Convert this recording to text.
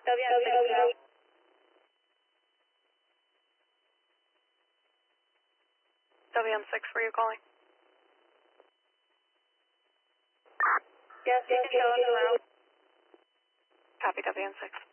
WN6. WN6, were you calling? Yes, you can go on the route. Copy WN6.